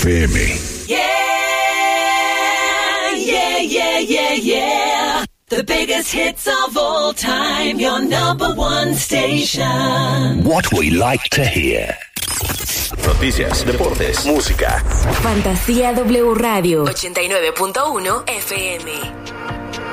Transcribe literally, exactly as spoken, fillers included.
F M. Yeah, yeah, yeah, yeah, yeah. The biggest hits of all time, your number one station. What we like to hear. Noticias, deportes, música. Fantasía W Radio ochenta y nueve punto uno F M.